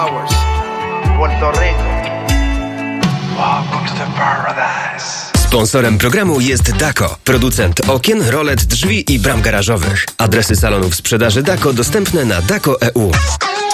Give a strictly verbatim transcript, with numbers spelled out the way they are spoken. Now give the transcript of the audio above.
Puerto Rico. Welcome to the paradise. Sponsorem programu jest Daco, producent okien, rolet, drzwi i bram garażowych. Adresy salonów sprzedaży Daco dostępne na daco kropka e u.